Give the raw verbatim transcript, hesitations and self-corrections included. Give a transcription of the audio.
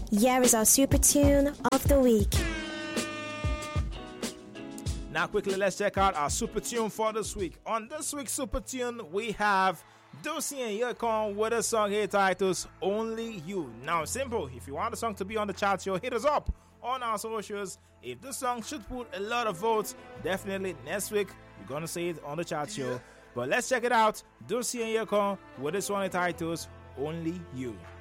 Here is our super tune of the week. Now, quickly, let's check out our super tune for this week. On this week's super tune, we have Dulcie and Yukon with a song here titled Only You. Now, simple. If you want the song to be on the chart show, hit us up on our socials. If this song should put a lot of votes, definitely next week we're gonna say it on the chart show. But let's check it out. Dulcie and Yukon with this one titled Only You.